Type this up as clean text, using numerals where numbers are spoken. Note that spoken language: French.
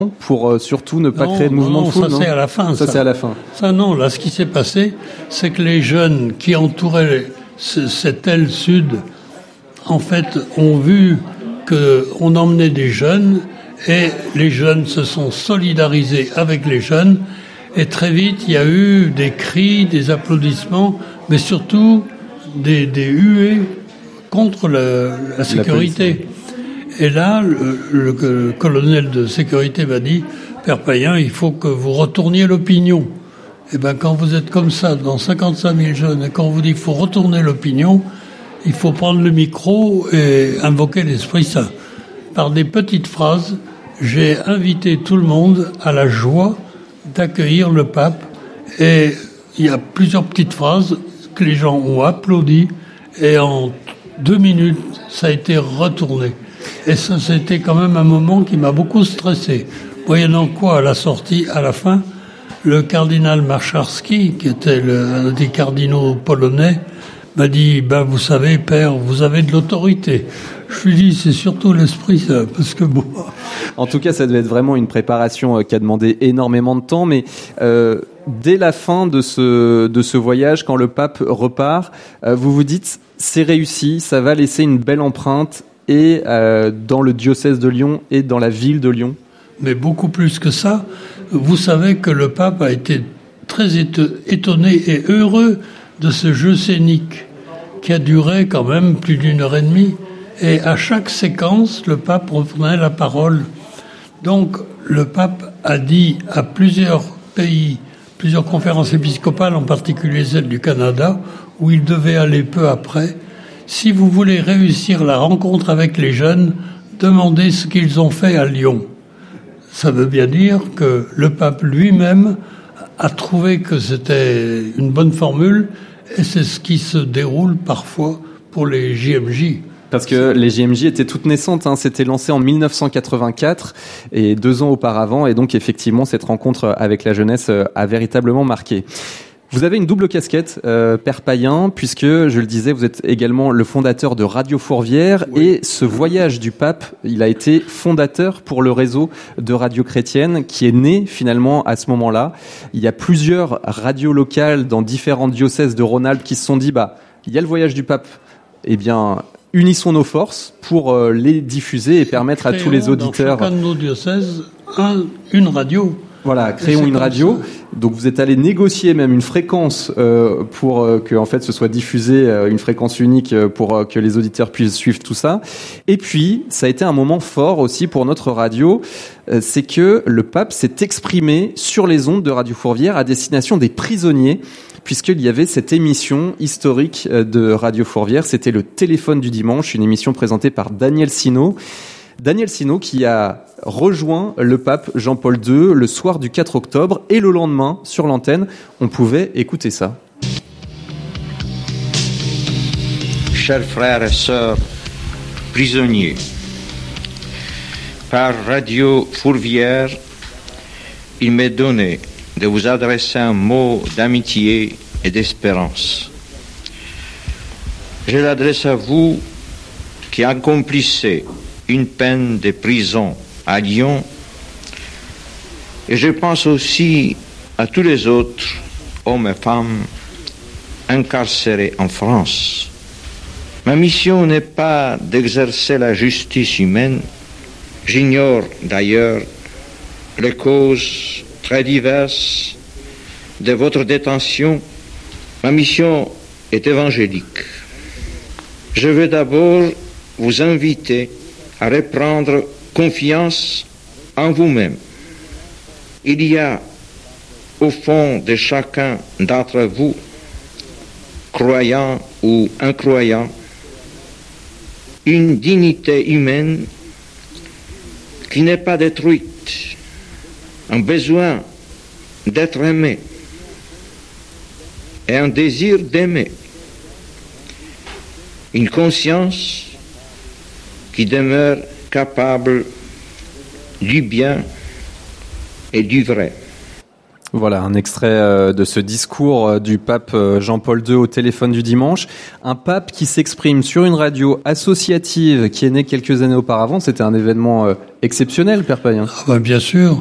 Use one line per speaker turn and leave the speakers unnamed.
pour surtout ne pas créer de mouvement de foule.
Ça c'est à la fin.
Ça c'est à la fin.
Ça non, là ce qui s'est passé, c'est que les jeunes qui entouraient cette aile sud, en fait, ont vu qu'on emmenait des jeunes et les jeunes se sont solidarisés avec les jeunes et très vite il y a eu des cris, des applaudissements, mais surtout des huées contre la sécurité. Et là, le colonel de sécurité m'a dit « Père Payen, il faut que vous retourniez l'opinion. » Eh bien, quand vous êtes comme ça, dans 55 000 jeunes, et quand on vous dit qu'il faut retourner l'opinion, il faut prendre le micro et invoquer l'Esprit Saint. Par des petites phrases, j'ai invité tout le monde à la joie d'accueillir le pape. Et il y a plusieurs petites phrases que les gens ont applaudi, et en 2 minutes, ça a été retourné. Et ça, c'était quand même un moment qui m'a beaucoup stressé. Moyennant quoi, à la sortie, à la fin, le cardinal Marszalski, qui était un des cardinaux polonais, m'a dit, vous savez, père, vous avez de l'autorité. Je lui ai dit, c'est surtout l'Esprit Saint, parce que bon...
En tout cas, ça devait être vraiment une préparation qui a demandé énormément de temps, mais dès la fin de ce voyage, quand le pape repart, vous vous dites, c'est réussi, ça va laisser une belle empreinte, et dans le diocèse de Lyon et dans la ville de Lyon.
Mais beaucoup plus que ça, vous savez que le pape a été très étonné et heureux de ce jeu scénique qui a duré quand même plus d'1 heure et demie. Et à chaque séquence, le pape reprenait la parole. Donc le pape a dit à plusieurs pays, plusieurs conférences épiscopales, en particulier celle du Canada, où il devait aller peu après, si vous voulez réussir la rencontre avec les jeunes, demandez ce qu'ils ont fait à Lyon. Ça veut bien dire que le pape lui-même a trouvé que c'était une bonne formule, et c'est ce qui se déroule parfois pour les JMJ.
Parce que les JMJ étaient toutes naissantes, c'était lancé en 1984 et 2 ans auparavant, et donc effectivement cette rencontre avec la jeunesse a véritablement marqué. Vous avez une double casquette, Père Payen, puisque, je le disais, vous êtes également le fondateur de Radio Fourvière, oui. Et ce voyage du pape, il a été fondateur pour le réseau de radios chrétiennes qui est né finalement à ce moment-là. Il y a plusieurs radios locales dans différents diocèses de Rhône-Alpes qui se sont dit, il y a le voyage du pape, unissons nos forces pour les diffuser et permettre à tous les auditeurs...
Dans chacun de nos diocèses, une radio.
Voilà, créons une radio. Donc vous êtes allé négocier même une fréquence pour que en fait ce soit diffusé, une fréquence unique pour que les auditeurs puissent suivre tout ça. Et puis ça a été un moment fort aussi pour notre radio, c'est que le pape s'est exprimé sur les ondes de Radio Fourvière à destination des prisonniers, puisqu'il y avait cette émission historique de Radio Fourvière, c'était le Téléphone du dimanche, une émission présentée par Daniel Sino. Daniel Sino qui a rejoint le pape Jean-Paul II le soir du 4 octobre et le lendemain, sur l'antenne, on pouvait écouter ça.
Chers frères et sœurs prisonniers, par Radio Fourvière, il m'est donné de vous adresser un mot d'amitié et d'espérance. Je l'adresse à vous qui accomplissez une peine de prison à Lyon, et je pense aussi à tous les autres hommes et femmes incarcérés en France. Ma mission n'est pas d'exercer la justice humaine. J'ignore d'ailleurs les causes très diverses de votre détention. Ma mission est évangélique. Je veux d'abord vous inviter à reprendre confiance en vous-même. Il y a au fond de chacun d'entre vous, croyant ou incroyant, une dignité humaine qui n'est pas détruite, un besoin d'être aimé et un désir d'aimer, une conscience qui demeure capable du bien et du vrai.
Voilà, un extrait de ce discours du pape Jean-Paul II au téléphone du dimanche. Un pape qui s'exprime sur une radio associative qui est née quelques années auparavant. C'était un événement exceptionnel, Père Payen.
Bien sûr.